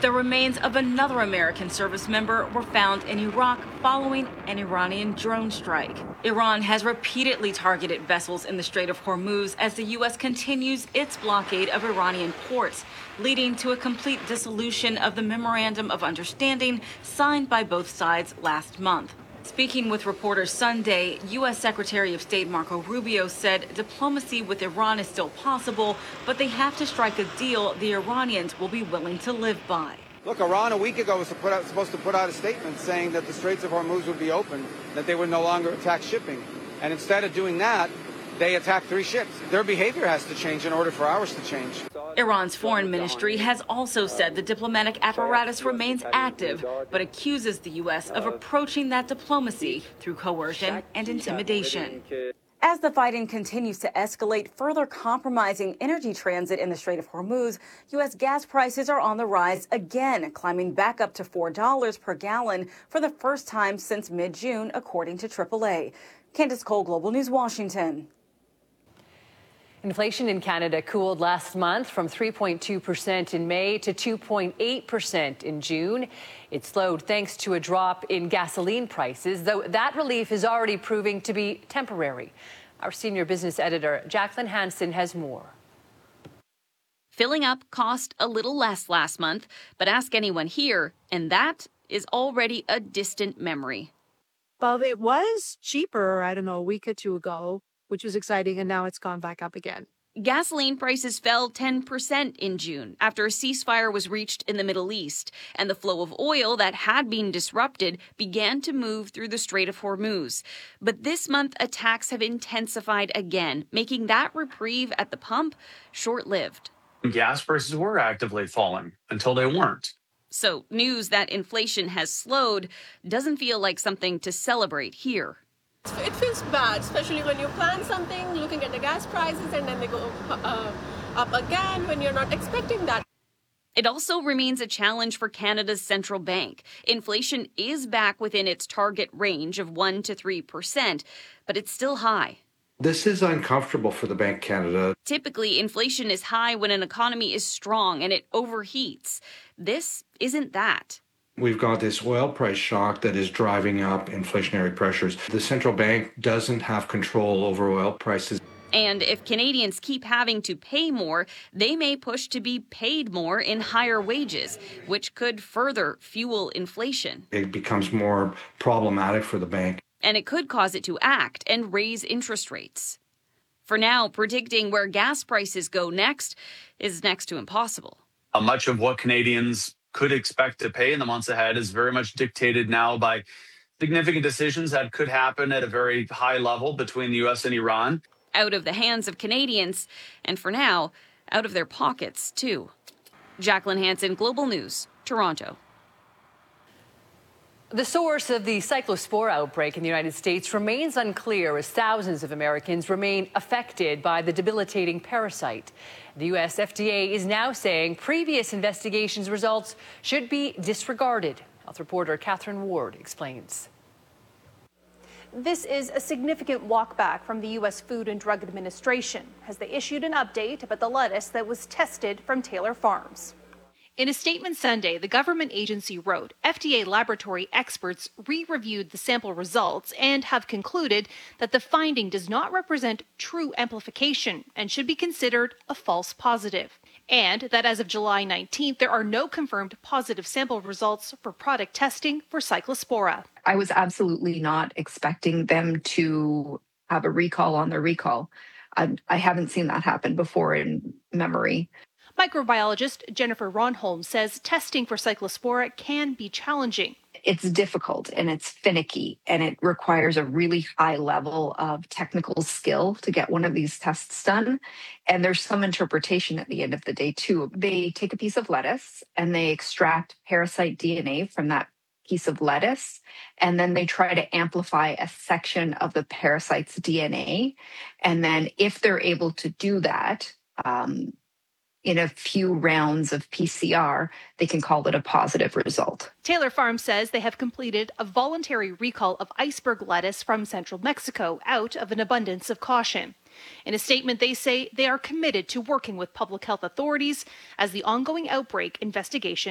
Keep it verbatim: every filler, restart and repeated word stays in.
The remains of another American service member were found in Iraq following an Iranian drone strike. Iran has repeatedly targeted vessels in the Strait of Hormuz as the U S continues its blockade of Iranian ports, leading to a complete dissolution of the Memorandum of Understanding signed by both sides last month. Speaking with reporters Sunday, U S Secretary of State Marco Rubio said diplomacy with Iran is still possible, but they have to strike a deal the Iranians will be willing to live by. Look, Iran a week ago was to put out, supposed to put out a statement saying that the Straits of Hormuz would be open, that they would no longer attack shipping. And instead of doing that, they attacked three ships. Their behavior has to change in order for ours to change. Iran's foreign ministry has also said the diplomatic apparatus remains active, but accuses the U S of approaching that diplomacy through coercion and intimidation. As the fighting continues to escalate, further compromising energy transit in the Strait of Hormuz, U S gas prices are on the rise again, climbing back up to four dollars per gallon for the first time since mid-June, according to triple A. Candace Cole, Global News, Washington. Inflation in Canada cooled last month from three point two percent in May to two point eight percent in June. It slowed thanks to a drop in gasoline prices, though that relief is already proving to be temporary. Our senior business editor, Jacqueline Hansen, has more. Filling up cost a little less last month, but ask anyone here, and that is already a distant memory. Well, it was cheaper, I don't know, a week or two ago, which was exciting, and now it's gone back up again. Gasoline prices fell ten percent in June after a ceasefire was reached in the Middle East, and the flow of oil that had been disrupted began to move through the Strait of Hormuz. But this month, attacks have intensified again, making that reprieve at the pump short-lived. Gas prices were actively falling until they weren't. So news that inflation has slowed doesn't feel like something to celebrate here. It feels bad, especially when you plan something, looking at the gas prices, and then they go uh, up again when you're not expecting that. It also remains a challenge for Canada's central bank. Inflation is back within its target range of one to three percent, but it's still high. This is uncomfortable for the Bank of Canada. Typically, inflation is high when an economy is strong and it overheats. This isn't that. We've got this oil price shock that is driving up inflationary pressures. The central bank doesn't have control over oil prices. And if Canadians keep having to pay more, they may push to be paid more in higher wages, which could further fuel inflation. It becomes more problematic for the bank. And it could cause it to act and raise interest rates. For now, predicting where gas prices go next is next to impossible. Uh, much of what Canadians could expect to pay in the months ahead is very much dictated now by significant decisions that could happen at a very high level between the U S and Iran. Out of the hands of Canadians, and for now, out of their pockets, too. Jacqueline Hansen, Global News, Toronto. The source of the cyclospora outbreak in the United States remains unclear as thousands of Americans remain affected by the debilitating parasite. The U S F D A is now saying previous investigations results should be disregarded. Health reporter Catherine Ward explains. This is a significant walkback from the U S Food and Drug Administration as they issued an update about the lettuce that was tested from Taylor Farms. In a statement Sunday, the government agency wrote F D A laboratory experts re-reviewed the sample results and have concluded that the finding does not represent true amplification and should be considered a false positive. And that as of July nineteenth, there are no confirmed positive sample results for product testing for Cyclospora. I was absolutely not expecting them to have a recall on their recall. I, I haven't seen that happen before in memory. Microbiologist Jennifer Ronholm says testing for Cyclospora can be challenging. It's difficult and it's finicky, and it requires a really high level of technical skill to get one of these tests done. And there's some interpretation at the end of the day, too. They take a piece of lettuce and they extract parasite D N A from that piece of lettuce, and then they try to amplify a section of the parasite's D N A. And then if they're able to do that, um, in a few rounds of P C R, they can call it a positive result. Taylor Farms says they have completed a voluntary recall of iceberg lettuce from central Mexico out of an abundance of caution. In a statement, they say they are committed to working with public health authorities as the ongoing outbreak investigation